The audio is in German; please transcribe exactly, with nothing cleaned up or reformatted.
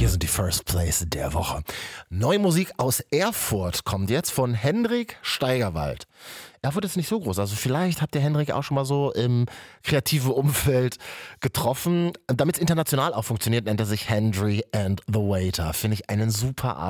hier sind die First Place der Woche. Neue Musik aus Erfurt kommt jetzt von Hendrik Steigerwald. Erfurt ist nicht so groß, also vielleicht habt ihr Hendrik auch schon mal so im kreativen Umfeld getroffen. Damit es international auch funktioniert, nennt er sich Hendry and the Waiter. Finde ich einen super